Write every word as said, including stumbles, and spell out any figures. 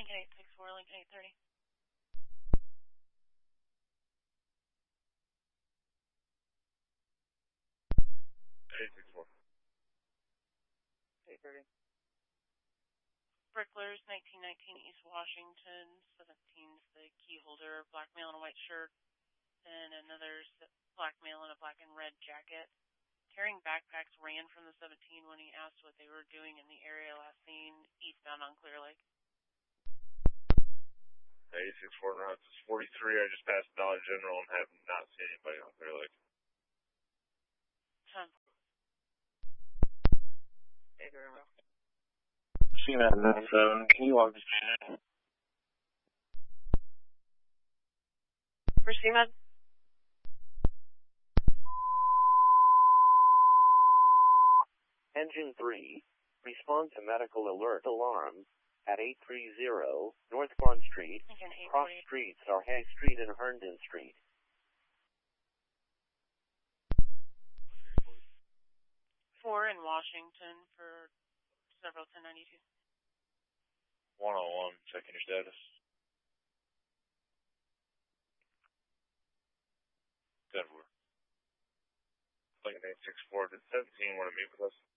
Lincoln eight six four, Lincoln eight thirty. eight six four. eight thirty. Bricklers, nineteen nineteen East Washington, seventeen's the key holder, black male in a white shirt, and another black male in a black and red jacket. Carrying backpacks ran from the seventeen when he asked what they were doing in the area last seen eastbound on Clear Lake. eight six four, no, it's forty-three. I just passed Dollar General and have not seen anybody on Clear Lake. Huh. Hey, very well. C M A ninety-seven, can you walk the station? For C M A D? Engine three, respond to medical alert alarm at eight thirty North Front Street. Cross streets are Hay Street and Herndon Street. Four in Washington for several ten ninety-two. one oh one, checking your status. Denver. Lincoln eight six four, did seventeen want to meet with us?